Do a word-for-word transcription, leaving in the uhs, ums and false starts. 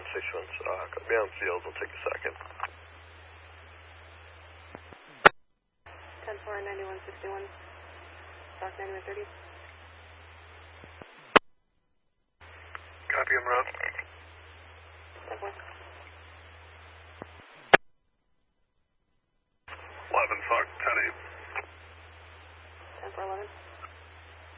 sequence. Uh, be on field. It'll take a second. ten four, ninety-one sixty-one. Stock ninety-one thirty. Copy, en route. ten four. eleven, Fox, ten eight. ten four eleven.